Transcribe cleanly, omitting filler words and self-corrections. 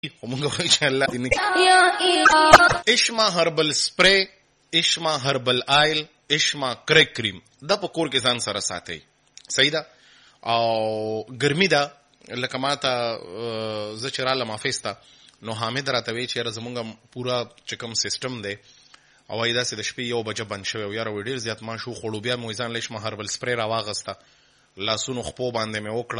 مونږ وایو چې الله دې نه. اشما هربل سپری، اشما هربل آیل، اشما کریک کریم دا په کور کې ځان سره ساتئ. صحیح ده. او ګرمي ده لکه ما ته زه چې رالم آفیس ته نو حامد راته وایي چې یاره زمونږ پوره چې کوم سیسټم دی او وایي داسې د شپې 1 بجه بند شوی او یاره وایي ډېر زیات ما شو خوړو. بیا مې ځان له اشما هربل سپری راواغسته، لاسونو خپو باندې مې وکړه